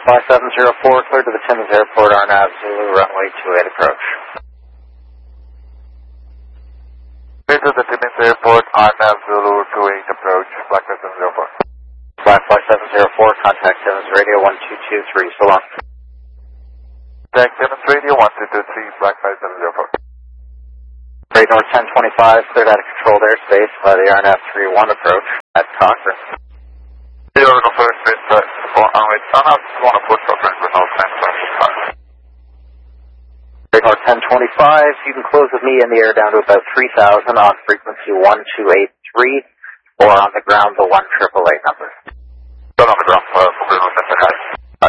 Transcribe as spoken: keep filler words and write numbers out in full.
five seven zero four, clear to the Timmins Airport, R N A V Zulu, runway two eight approach. Clear to the Timmins Airport, R N A V Zulu, two eight approach, Black five seven zero four. Black five seven zero four, contact Timmins Radio one two two three, so long. Contact Timmins Radio one two two three, Black five seven zero four. Great North ten twenty-five, cleared out of controlled airspace by the R N A V three one approach at Cochrane. The orbital first space flight support on way to R N A V one approach Cochrane, Great North ten twenty-five. Great North ten twenty-five, you can close with me in the air down to about three thousand on frequency one two eight three, or on the ground the one triple eight number. Still on the ground, uh, Great North ten twenty-five.